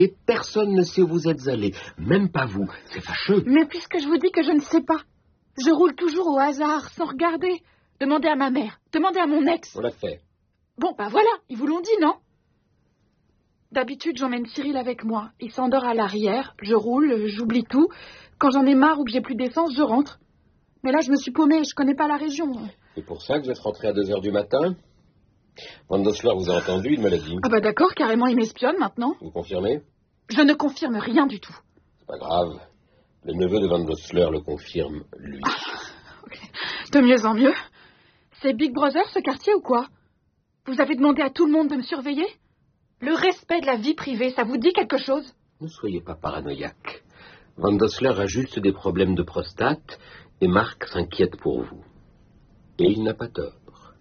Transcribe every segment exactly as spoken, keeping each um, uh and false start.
Et personne ne sait où vous êtes allé, même pas vous. C'est fâcheux. Mais puisque je vous dis que je ne sais pas, je roule toujours au hasard, sans regarder. Demandez à ma mère, demandez à mon ex. On l'a fait. Bon, bah voilà, ils vous l'ont dit, non? D'habitude, j'emmène Cyril avec moi. Il s'endort à l'arrière, je roule, j'oublie tout. Quand j'en ai marre ou que j'ai plus d'essence, je rentre. Mais là, je me suis paumée, je connais pas la région. C'est pour ça que vous êtes rentré à deux heures du matin? Van Dossler vous a entendu, il me l'a dit. Ah bah d'accord, carrément, il m'espionne maintenant. Vous confirmez? Je ne confirme rien du tout. C'est pas grave. Le neveu de Van Dossler le confirme, lui. Ah, okay. De mieux en mieux. C'est Big Brother, ce quartier, ou quoi? Vous avez demandé à tout le monde de me surveiller? Le respect de la vie privée, ça vous dit quelque chose? Ne soyez pas paranoïaque. Van Dossler a juste des problèmes de prostate et Marc s'inquiète pour vous. Et il n'a pas tort.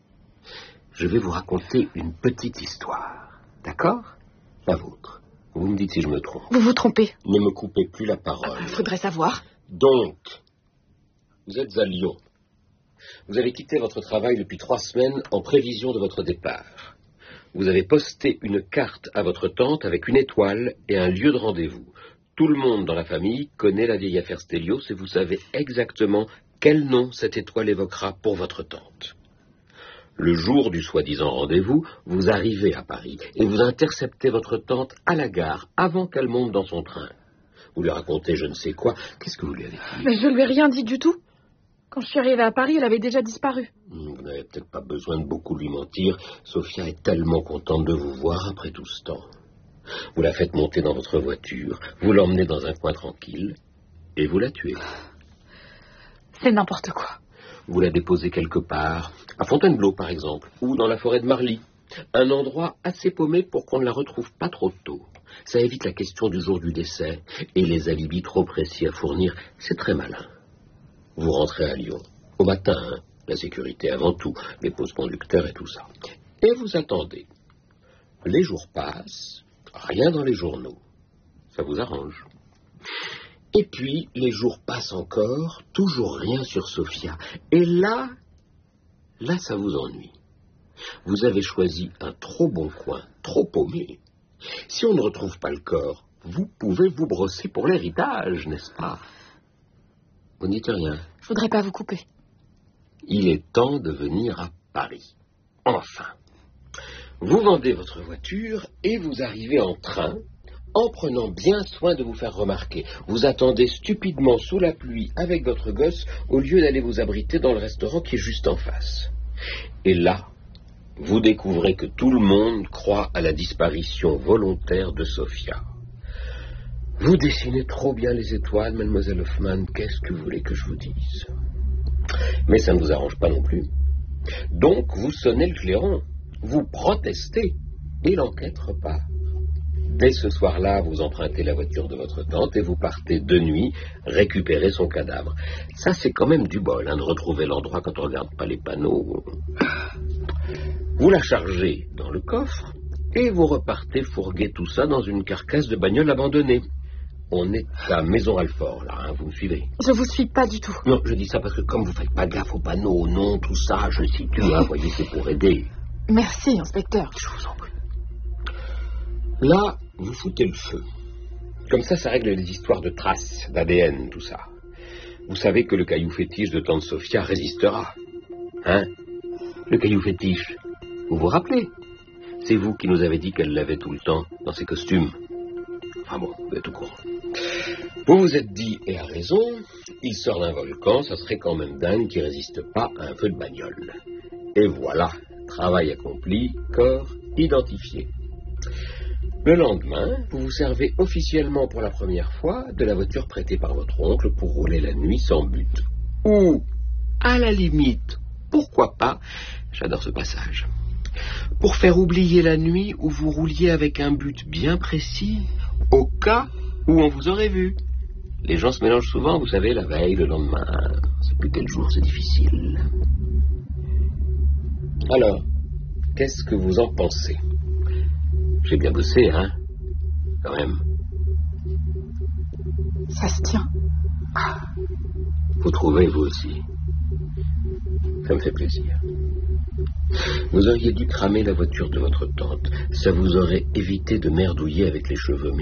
Je vais vous raconter une petite histoire. D'accord? La vôtre. Vous me dites si je me trompe. Vous vous trompez. Ne me coupez plus la parole. Il faudrait savoir. Donc, vous êtes à Lyon. Vous avez quitté votre travail depuis trois semaines en prévision de votre départ. Vous avez posté une carte à votre tante avec une étoile et un lieu de rendez-vous. Tout le monde dans la famille connaît la vieille affaire Stelios et vous savez exactement quel nom cette étoile évoquera pour votre tante. Le jour du soi-disant rendez-vous, vous arrivez à Paris et vous interceptez votre tante à la gare avant qu'elle monte dans son train. Vous lui racontez je ne sais quoi. Qu'est-ce que vous lui avez dit? Mais je lui ai rien dit du tout. Quand je suis arrivée à Paris, elle avait déjà disparu. Vous n'avez peut-être pas besoin de beaucoup lui mentir. Sophia est tellement contente de vous voir après tout ce temps. Vous la faites monter dans votre voiture, vous l'emmenez dans un coin tranquille, et vous la tuez. C'est n'importe quoi. Vous la déposez quelque part, à Fontainebleau par exemple, ou dans la forêt de Marly. Un endroit assez paumé pour qu'on ne la retrouve pas trop tôt. Ça évite la question du jour du décès, et les alibis trop précis à fournir, c'est très malin. Vous rentrez à Lyon, au matin, hein, la sécurité avant tout, les pauses conducteurs et tout ça. Et vous attendez. Les jours passent, rien dans les journaux. Ça vous arrange. Et puis, les jours passent encore, toujours rien sur Sophia. Et là, là, ça vous ennuie. Vous avez choisi un trop bon coin, trop paumé. Si on ne retrouve pas le corps, vous pouvez vous brosser pour l'héritage, n'est-ce pas? Vous n'y dites rien. Je voudrais pas vous couper. Il est temps de venir à Paris. Enfin. Vous vendez votre voiture et vous arrivez en train, en prenant bien soin de vous faire remarquer. Vous attendez stupidement sous la pluie avec votre gosse au lieu d'aller vous abriter dans le restaurant qui est juste en face. Et là, vous découvrez que tout le monde croit à la disparition volontaire de Sophia. Vous dessinez trop bien les étoiles, mademoiselle Hoffmann, qu'est-ce que vous voulez que je vous dise? Mais ça ne vous arrange pas non plus. Donc vous sonnez le clairon, vous protestez, et l'enquête repart. Dès ce soir-là, vous empruntez la voiture de votre tante et vous partez de nuit récupérer son cadavre. Ça, c'est quand même du bol, hein, de retrouver l'endroit quand on ne regarde pas les panneaux. Vous la chargez dans le coffre et vous repartez fourguer tout ça dans une carcasse de bagnole abandonnée. On est à Maison-Alfort, là, hein, vous me suivez? Je vous suis pas du tout. Non, je dis ça parce que comme vous faites pas gaffe aux panneaux, aux noms, tout ça, je le situe, hein, voyez, c'est pour aider. Merci, inspecteur. Je vous en prie. Là, vous foutez le feu. Comme ça, ça règle les histoires de traces, d'A D N, tout ça. Vous savez que le caillou fétiche de tante Sophia résistera. Hein? Le caillou fétiche, vous vous rappelez? C'est vous qui nous avez dit qu'elle l'avait tout le temps, dans ses costumes. Enfin bon, vous êtes au courant. Vous vous êtes dit, et à raison, il sort d'un volcan, ça serait quand même dingue qu'il résiste pas à un feu de bagnole. Et voilà, travail accompli, corps identifié. Le lendemain, vous vous servez officiellement pour la première fois de la voiture prêtée par votre oncle pour rouler la nuit sans but. Ou, à la limite, pourquoi pas, j'adore ce passage, pour faire oublier la nuit où vous rouliez avec un but bien précis, au cas où on vous aurait vu. Les gens se mélangent souvent, vous savez, la veille, le lendemain. C'est plus quel jour, c'est difficile. Alors, qu'est-ce que vous en pensez? J'ai bien bossé, hein? Quand même. Ça se tient. Vous trouvez, vous aussi? Ça me fait plaisir. Vous auriez dû cramer la voiture de votre tante. Ça vous aurait évité de merdouiller avec les cheveux.